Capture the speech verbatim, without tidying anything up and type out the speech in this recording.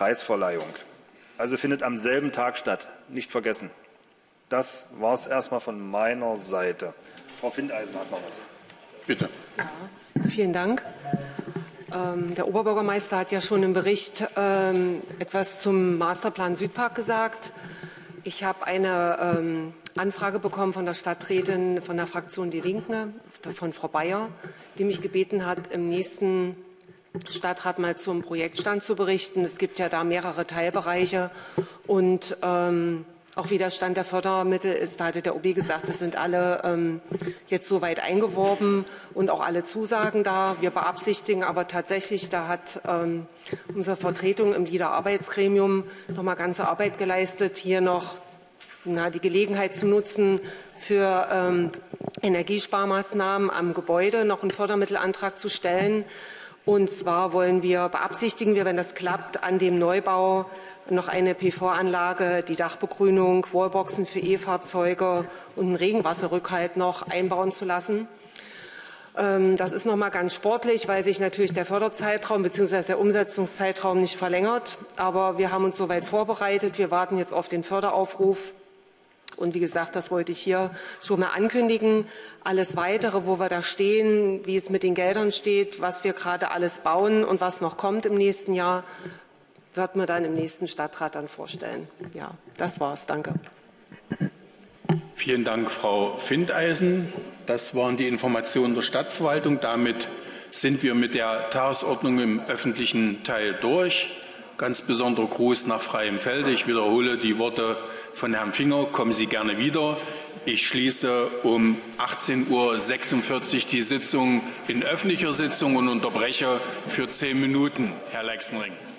Preisverleihung. Also findet am selben Tag statt. Nicht vergessen. Das war es erstmal von meiner Seite. Frau Findeisen hat noch was. Bitte. Ja, vielen Dank. Ähm, der Oberbürgermeister hat ja schon im Bericht ähm, etwas zum Masterplan Südpark gesagt. Ich habe eine ähm, Anfrage bekommen von der Stadträtin von der Fraktion Die Linke, von Frau Bayer, die mich gebeten hat, im nächsten Stadtrat mal zum Projektstand zu berichten. Es gibt ja da mehrere Teilbereiche und ähm, auch wie der Stand der Fördermittel ist, da hatte der O B gesagt, es sind alle ähm, jetzt soweit eingeworben und auch alle Zusagen da. Wir beabsichtigen aber tatsächlich, da hat ähm, unsere Vertretung im LIDA Arbeitsgremium noch mal ganze Arbeit geleistet, hier noch na, die Gelegenheit zu nutzen, für ähm, Energiesparmaßnahmen am Gebäude noch einen Fördermittelantrag zu stellen. Und zwar wollen wir, beabsichtigen wir, wenn das klappt, an dem Neubau noch eine P V-Anlage, die Dachbegrünung, Wallboxen für E-Fahrzeuge und einen Regenwasserrückhalt noch einbauen zu lassen. Das ist noch mal ganz sportlich, weil sich natürlich der Förderzeitraum bzw. der Umsetzungszeitraum nicht verlängert. Aber wir haben uns soweit vorbereitet. Wir warten jetzt auf den Förderaufruf. Und wie gesagt, das wollte ich hier schon mal ankündigen. Alles Weitere, wo wir da stehen, wie es mit den Geldern steht, was wir gerade alles bauen und was noch kommt im nächsten Jahr, wird man dann im nächsten Stadtrat dann vorstellen. Ja, das war's. Danke. Vielen Dank, Frau Findeisen. Das waren die Informationen der Stadtverwaltung. Damit sind wir mit der Tagesordnung im öffentlichen Teil durch. Ganz besonderer Gruß nach freiem Felde. Ich wiederhole die Worte von Herrn Finger. Kommen Sie gerne wieder. Ich schließe um achtzehn Uhr sechsundvierzig die Sitzung in öffentlicher Sitzung und unterbreche für zehn Minuten. Herr Leixenring.